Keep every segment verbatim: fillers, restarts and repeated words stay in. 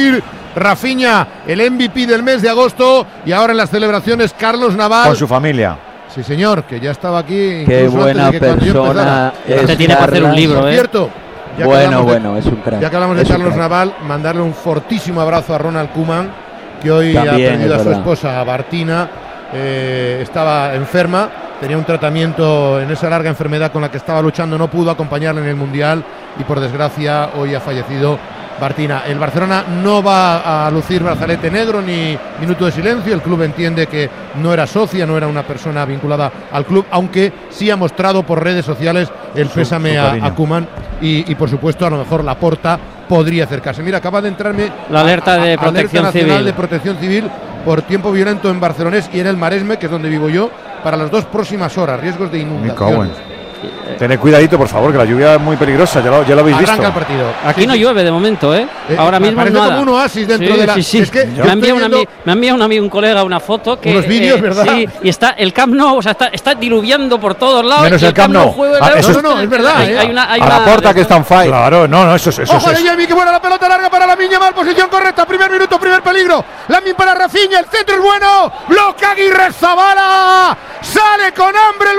decir Rafinha, el M V P del mes de agosto, y ahora en las celebraciones Carlos Naval. Con su familia. Sí, señor, que ya estaba aquí. Qué buena persona. Este tiene que hacer un libro, ¿eh? Cierto. Ya bueno, bueno, de, es un crack. Ya que hablamos de Carlos Naval, mandarle un fortísimo abrazo a Ronald Koeman, que hoy También, ha perdido a su esposa Bartina. Eh, estaba enferma, tenía un tratamiento en esa larga enfermedad con la que estaba luchando, no pudo acompañarle en el Mundial y por desgracia hoy ha fallecido Bartina. El Barcelona no va a lucir brazalete negro ni minuto de silencio. El club entiende que no era socia, no era una persona vinculada al club, aunque sí ha mostrado por redes sociales el su, pésame su a, a Koeman y, y por supuesto a lo mejor Laporta podría acercarse. Mira, acaba de entrarme la alerta de a, a, protección alerta nacional civil. de protección civil por tiempo violento en Barcelonés y en el Maresme, que es donde vivo yo, para las dos próximas horas, riesgos de inundaciones. Tened cuidadito, por favor, que la lluvia es muy peligrosa, ya lo, ya lo habéis Arranca visto. el partido. Aquí sí, no sí. llueve de momento, ¿eh? eh Ahora mismo parece nada. como un oasis dentro sí, de la... Sí, sí. Es que me, ha enviado una, me ha enviado un amigo, un colega, una foto que... Unos vídeos, eh, ¿verdad? Sí, y está el Camp Nou, o sea, está, está diluviando por todos lados. Menos el, el Camp Nou. Ah, no, no, no, es verdad. Hay, ¿eh? hay una, hay a una, la puerta que está en fire. Claro, no, no, eso es... Eso ¡Ojo es, de Jamie, que buena la pelota larga para Lamine Yamal, posición correcta, primer minuto, primer peligro. Lamine para Rafinha, el centro es bueno. Bloca Aguirre Zabala. Sale con hambre el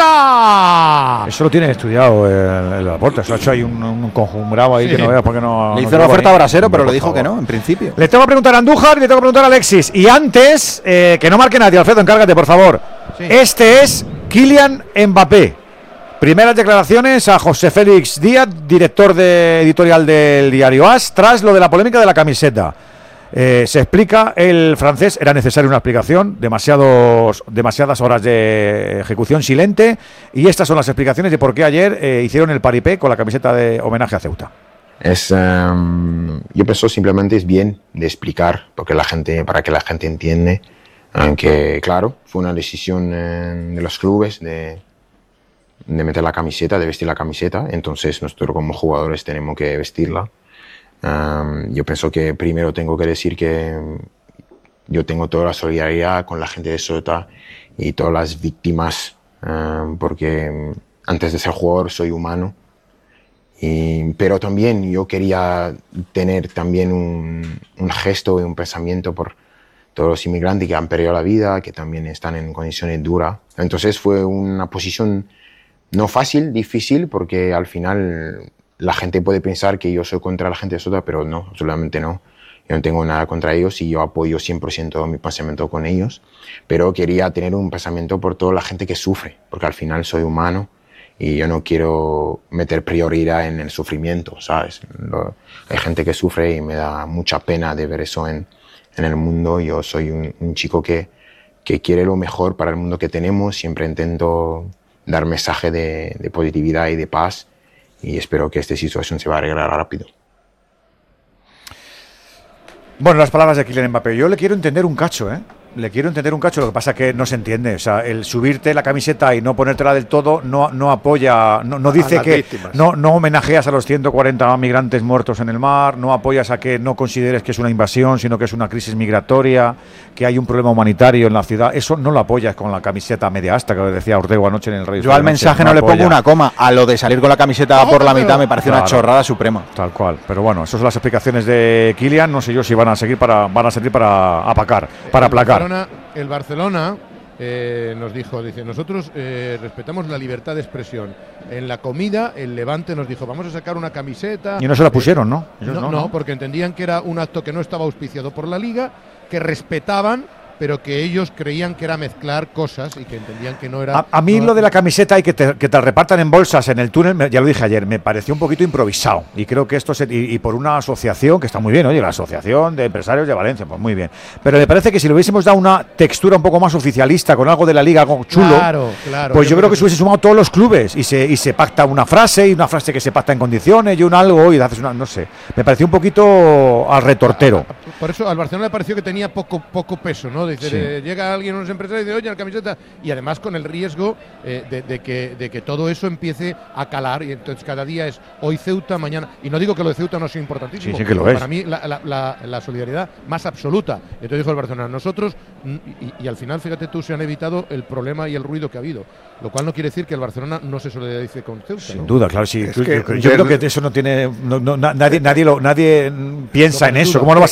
Barça. Eso lo tiene estudiado el, el Laporta. Eso ha hecho ahí un, un conjumbrado ahí sí. que no veas porque no. Le no hizo la oferta a Brasero, pero no, le dijo favor. que no, en principio. Le tengo que preguntar a Andújar y le tengo que preguntar a Alexis. Y antes, eh, que no marque nadie, Alfredo, encárgate, por favor. Sí. Este es Kylian Mbappé. Primeras declaraciones a José Félix Díaz, director de editorial del diario AS, tras lo de la polémica de la camiseta. Eh, se explica, el francés, era necesaria una explicación, demasiados, demasiadas horas de ejecución silente, y estas son las explicaciones de por qué ayer eh, hicieron el paripé con la camiseta de homenaje a Ceuta. Es, um, yo pienso simplemente es bien de explicar, porque la gente, para que la gente entiende, aunque claro, fue una decisión eh, de los clubes de, de meter la camiseta, de vestir la camiseta, entonces nosotros como jugadores tenemos que vestirla. Um, yo pienso que primero tengo que decir que yo tengo toda la solidaridad con la gente de Ceuta y todas las víctimas, um, porque antes de ser jugador soy humano, y, pero también yo quería tener también un, un gesto y un pensamiento por todos los inmigrantes que han perdido la vida, que también están en condiciones duras. Entonces fue una posición no fácil, difícil, porque al final la gente puede pensar que yo soy contra la gente de Ceuta, pero no, absolutamente no. Yo no tengo nada contra ellos y yo apoyo cien por ciento mi pensamiento con ellos, pero quería tener un pensamiento por toda la gente que sufre, porque al final soy humano y yo no quiero meter prioridad en el sufrimiento, ¿sabes? Lo, hay gente que sufre y me da mucha pena de ver eso en, en el mundo. Yo soy un, un chico que, que quiere lo mejor para el mundo que tenemos, siempre intento dar mensaje de, de positividad y de paz, y espero que esta situación se va a arreglar rápido. Bueno, las palabras de Kylian Mbappé. Yo le quiero entender un cacho, ¿eh? Le quiero entender un cacho, lo que pasa es que no se entiende. O sea, el subirte la camiseta y no ponértela del todo no, no apoya, no, no dice que no, no homenajeas a los ciento cuarenta migrantes muertos en el mar, no apoyas a que no consideres que es una invasión, sino que es una crisis migratoria, que hay un problema humanitario en la ciudad. Eso no lo apoyas con la camiseta media asta, que decía Ortego anoche en el Radio. Yo al mensaje no, no le pongo una coma. A lo de salir con la camiseta por la mitad me parece claro, una chorrada suprema. Tal cual. Pero bueno, esas son las explicaciones de Kylian. No sé yo si van a seguir para, van a servir para apacar, para aplacar. El Barcelona eh, nos dijo, dice, nosotros eh, respetamos la libertad de expresión. En la comida, el Levante nos dijo, vamos a sacar una camiseta. Y no se la pusieron, eh, ¿no? No, no, no, porque entendían que era un acto que no estaba auspiciado por la Liga, que respetaban, pero que ellos creían que era mezclar cosas y que entendían que no era... A, a mí no, lo de la camiseta y que te, que te repartan en bolsas en el túnel, me, ya lo dije ayer, me pareció un poquito improvisado. Y creo que esto, se, y, y por una asociación, que está muy bien, oye, la Asociación de Empresarios de Valencia, pues muy bien. Pero me parece que si le hubiésemos dado una textura un poco más oficialista, con algo de la Liga, algo chulo, claro, claro, pues yo, yo creo que, que se hubiese sumado todos los clubes y se, y se pacta una frase, y una frase que se pacta en condiciones, y un algo, y haces una, no sé. Me pareció un poquito al retortero. Por eso al Barcelona le pareció que tenía poco, poco peso, ¿no? Dice, sí. eh, llega alguien, unos empresarios, y dice, oye, la camiseta, y además con el riesgo eh, de, de, que, de que todo eso empiece a calar, y entonces cada día es hoy Ceuta, mañana, y no digo que lo de Ceuta no sea importantísimo, sí, sí que lo es. Para mí la, la, la, la solidaridad más absoluta. Entonces dijo el Barcelona, nosotros, y, y al final, fíjate tú, se han evitado el problema y el ruido que ha habido, lo cual no quiere decir que el Barcelona no se solidarice con Ceuta. Sin ¿no? duda, claro, sí. Es yo, que yo, yo creo que eso no tiene, no, no, nadie, nadie, lo, nadie piensa en eso. ¿Cómo no vas